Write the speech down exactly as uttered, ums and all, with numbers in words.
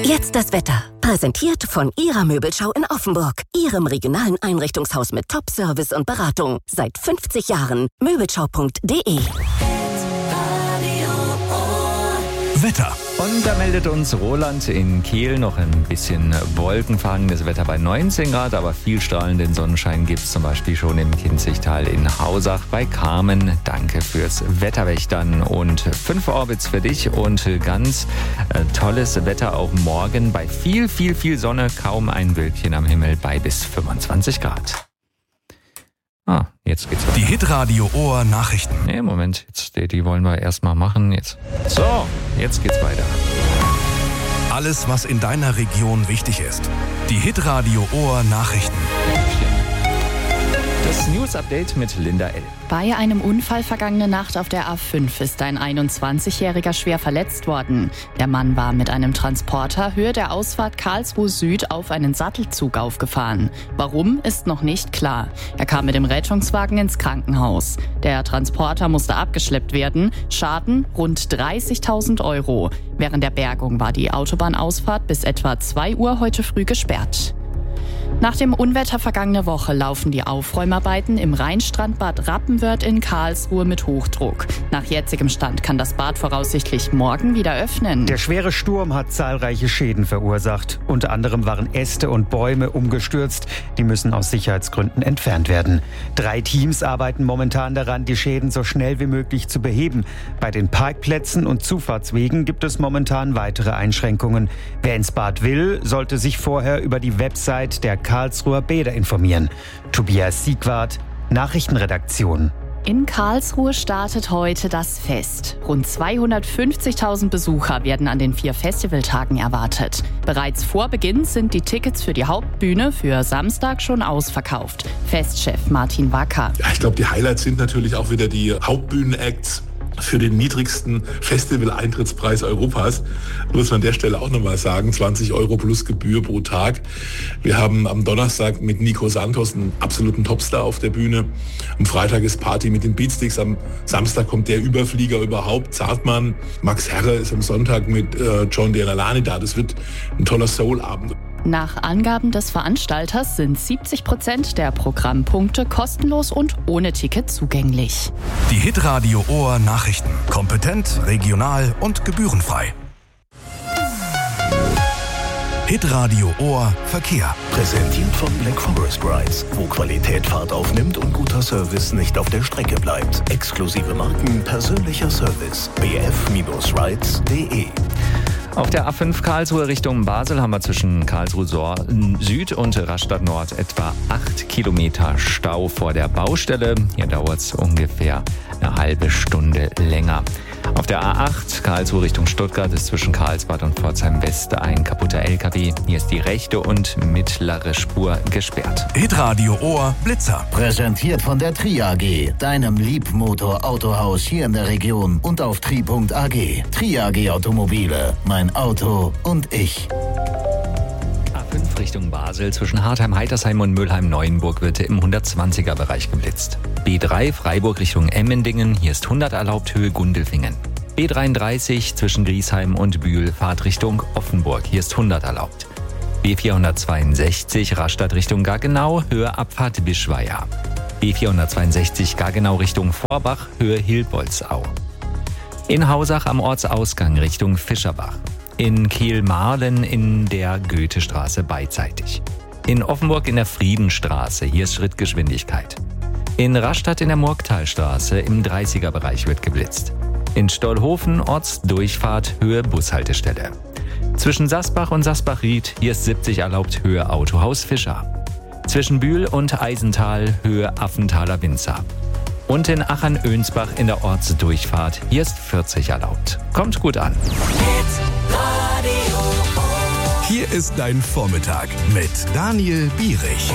Jetzt das Wetter. Präsentiert von Ihrer Möbelschau in Offenburg. Ihrem regionalen Einrichtungshaus mit Top-Service und Beratung. Seit fünfzig Jahren. Möbelschau punkt de. Wetter. Und da meldet uns Roland in Kiel noch ein bisschen wolkenverhangenes Wetter bei neunzehn Grad, aber viel strahlenden Sonnenschein gibt es zum Beispiel schon im Kinzigtal in Hausach bei Carmen. Danke fürs Wetterwächtern und fünf Orbits für dich und ganz äh, tolles Wetter auch morgen bei viel, viel, viel Sonne, kaum ein Wölkchen am Himmel bei bis fünfundzwanzig Grad. Ah, jetzt geht's weiter. Die Hitradio Ohr Nachrichten. Nee, Moment, jetzt, die, die wollen wir erstmal machen. Jetzt. So, jetzt geht's weiter. Alles, was in deiner Region wichtig ist. Die Hitradio Ohr Nachrichten. Das News-Update mit Linda L. Bei einem Unfall vergangene Nacht auf der A fünf ist ein einundzwanzigjähriger schwer verletzt worden. Der Mann war mit einem Transporter Höhe der Ausfahrt Karlsruhe Süd auf einen Sattelzug aufgefahren. Warum, ist noch nicht klar. Er kam mit dem Rettungswagen ins Krankenhaus. Der Transporter musste abgeschleppt werden. Schaden rund dreißigtausend Euro. Während der Bergung war die Autobahnausfahrt bis etwa zwei Uhr heute früh gesperrt. Nach dem Unwetter vergangene Woche laufen die Aufräumarbeiten im Rheinstrandbad Rappenwörth in Karlsruhe mit Hochdruck. Nach jetzigem Stand kann das Bad voraussichtlich morgen wieder öffnen. Der schwere Sturm hat zahlreiche Schäden verursacht. Unter anderem waren Äste und Bäume umgestürzt. Die müssen aus Sicherheitsgründen entfernt werden. Drei Teams arbeiten momentan daran, die Schäden so schnell wie möglich zu beheben. Bei den Parkplätzen und Zufahrtswegen gibt es momentan weitere Einschränkungen. Wer ins Bad will, sollte sich vorher über die Website der Karlsruher Bäder informieren. Tobias Siegwart, Nachrichtenredaktion. In Karlsruhe startet heute das Fest. Rund zweihundertfünfzigtausend Besucher werden an den vier Festivaltagen erwartet. Bereits vor Beginn sind die Tickets für die Hauptbühne für Samstag schon ausverkauft. Festchef Martin Wacker. Ja, ich glaube, die Highlights sind natürlich auch wieder die Hauptbühnen-Acts für den niedrigsten Festival-Eintrittspreis Europas. Muss man an der Stelle auch nochmal sagen, zwanzig Euro plus Gebühr pro Tag. Wir haben am Donnerstag mit Nico Santos einen absoluten Topstar auf der Bühne. Am Freitag ist Party mit den Beatsticks. Am Samstag kommt der Überflieger überhaupt, Zartmann. Max Herre ist am Sonntag mit äh, John Delaney da. Das wird ein toller Soul-Abend. Nach Angaben des Veranstalters sind siebzig Prozent der Programmpunkte kostenlos und ohne Ticket zugänglich. Die Hitradio Ohr Nachrichten. Kompetent, regional und gebührenfrei. Hitradio Ohr Verkehr. Präsentiert von Black Forest Rides, wo Qualität Fahrt aufnimmt und guter Service nicht auf der Strecke bleibt. Exklusive Marken, persönlicher Service. b f rides punkt de. Auf der A fünf Karlsruhe Richtung Basel haben wir zwischen Karlsruhe Süd und Rastatt Nord etwa acht Kilometer Stau vor der Baustelle. Hier dauert es ungefähr eine halbe Stunde länger. Auf der A acht Karlsruhe Richtung Stuttgart ist zwischen Karlsbad und Pforzheim West ein kaputter L K W. Hier ist die rechte und mittlere Spur gesperrt. Hitradio Ohr Blitzer. Präsentiert von der Tri A G, deinem Liebmotor-Autohaus hier in der Region und auf tri punkt a g. Tri A G Automobile, mein Auto und ich. A fünf Richtung Basel zwischen Hartheim, Heitersheim und Mülheim-Neuenburg wird im hundertzwanziger Bereich geblitzt. B drei Freiburg Richtung Emmendingen, hier ist hundert erlaubt, Höhe Gundelfingen. B dreiunddreißig zwischen Griesheim und Bühl, Fahrt Richtung Offenburg, hier ist hundert erlaubt. B vierhundertzweiundsechzig Rastatt Richtung Gaggenau, Höhe Abfahrt Bischweier. B vierhundertzweiundsechzig Gaggenau Richtung Vorbach, Höhe Hilbolzau. In Hausach am Ortsausgang Richtung Fischerbach. In Kiel-Marlen in der Goethestraße beidseitig. In Offenburg in der Friedenstraße, hier ist Schrittgeschwindigkeit. In Rastatt in der Murgtalstraße im dreißiger Bereich wird geblitzt. In Stollhofen Ortsdurchfahrt Höhe Bushaltestelle. Zwischen Sasbach und Sasbach-Ried, hier ist siebzig erlaubt, Höhe Autohaus Fischer. Zwischen Bühl und Eisental Höhe Affenthaler Winzer. Und in Achern-Önsbach in der Ortsdurchfahrt, hier ist vierzig erlaubt. Kommt gut an. Hier ist dein Vormittag mit Daniel Bierich.